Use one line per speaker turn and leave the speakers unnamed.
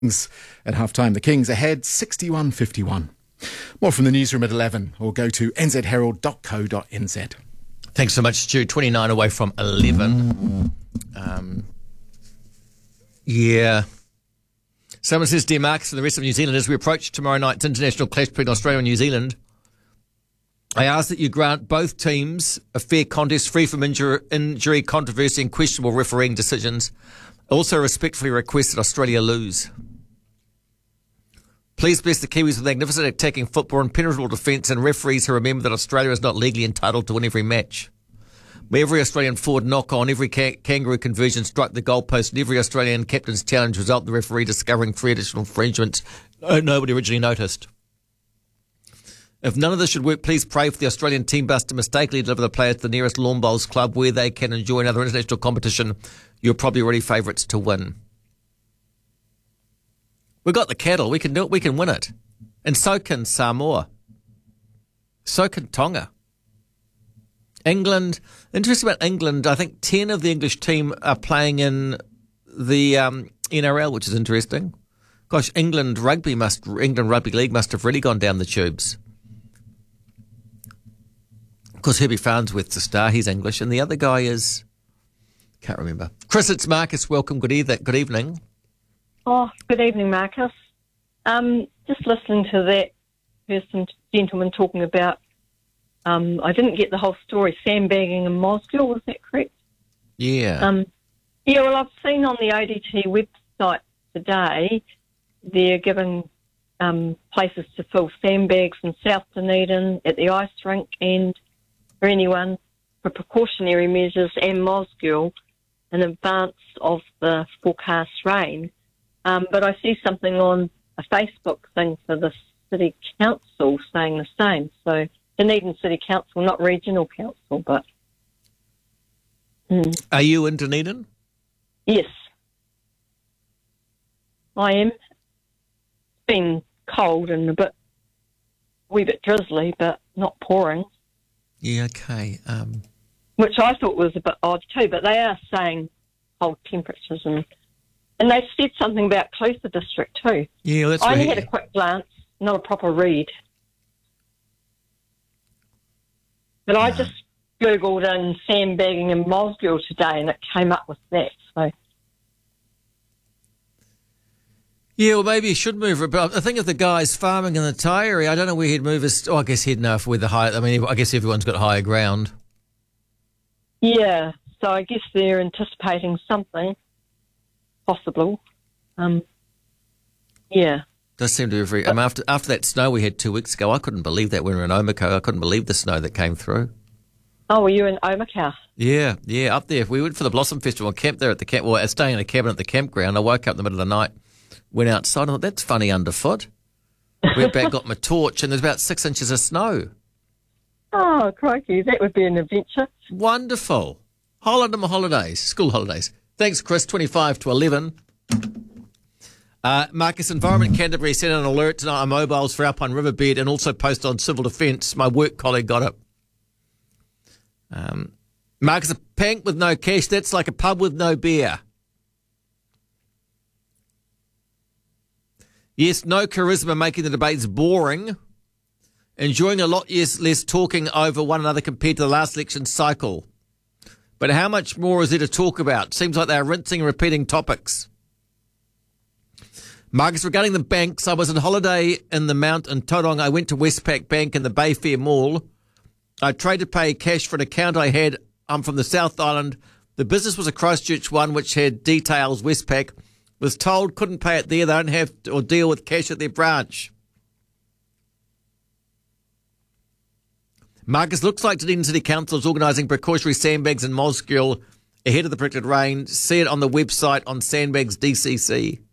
At half-time, the Kings ahead 61-51. More from the newsroom at 11 or go to nzherald.co.nz.
Thanks so much, Stu. 29 away from 11. Someone says, dear Marcus and the rest of New Zealand, as we approach tomorrow night's international clash between Australia and New Zealand, I ask that you grant both teams a fair contest free from injury, controversy and questionable refereeing decisions. Also respectfully request that Australia lose. Please bless the Kiwis with magnificent attacking football and penetrable defence and referees who remember that Australia is not legally entitled to win every match. May every Australian forward knock on, every kangaroo conversion strike the goalpost and every Australian captain's challenge result in the referee discovering 3 additional infringements nobody originally noticed. If none of this should work, please pray for the Australian team bus to mistakenly deliver the players to the nearest lawn bowls club where they can enjoy another international competition. You're probably already favourites to win. We've got the cattle. We can do it. We can win it. And so can Samoa. So can Tonga. England. Interesting about England, I think 10 of the English team are playing in the NRL, which is interesting. Gosh, England Rugby League must have really gone down the tubes. Of course, Herbie Farnsworth's the star. He's English. And the other guy is... Can't remember. Chris, it's Marcus. Welcome. Good evening.
Oh, good evening, Marcus. Just listening to that gentleman talking about, I didn't get the whole story, sandbagging in Mosgiel, was that correct?
Yeah.
Well, I've seen on the ODT website today, they're giving places to fill sandbags in South Dunedin, at the ice rink, and for anyone for precautionary measures, and Mosgiel in advance of the forecast rain. But I see something on a Facebook thing for the City Council saying the same. So Dunedin City Council, not Regional Council, but...
Are you in Dunedin?
Yes. I am. It's been cold and a wee bit drizzly, but not pouring.
Yeah, okay.
Which I thought was a bit odd too, but they are saying cold temperatures and they've said something about Clutha District too.
Yeah, that's
I
right.
only had a quick glance, not a proper read. But I just Googled in sandbagging in Mosgiel today and it came up with that. So.
Yeah, well, maybe he should move it. But I think if the guy's farming in the Thai area, I don't know where he'd move us. Oh, I guess he'd know if we're the high. I mean, I guess everyone's got higher ground.
Yeah, so I guess they're anticipating something possible. Yeah.
Does seem to be very... after that snow we had 2 weeks ago, I couldn't believe that when we were in Omako. I couldn't believe the snow that came through.
Oh, were you in Omaka?
Yeah, up there. We went for the Blossom Festival and camped there at the camp. Well, staying in a cabin at the campground. I woke up in the middle of the night, went outside, and thought, that's funny underfoot. Went back, got my torch, and there's about 6 inches of snow.
Oh, crikey, that would be an adventure.
Wonderful. School holidays. Thanks, Chris. 25 to 11. Marcus, Environment Canterbury sent an alert tonight on mobiles for Alpine Riverbed and also posted on Civil Defence. My work colleague got it. Marcus, a pank with no cash, that's like a pub with no beer. Yes, no charisma, making the debates boring. Enjoying a lot less talking over one another compared to the last election cycle. But how much more is there to talk about? Seems like they're rinsing and repeating topics. Marcus, regarding the banks, I was on holiday in the Mount in Tauranga. I went to Westpac Bank in the Bayfair Mall. I tried to pay cash for an account I had. I'm from the South Island. The business was a Christchurch one, which had details. Westpac was told couldn't pay it there. They don't have to, or deal with cash at their branch. Marcus, looks like Dunedin City Council is organising precautionary sandbags in Mosgiel ahead of the predicted rain. See it on the website on Sandbags DCC.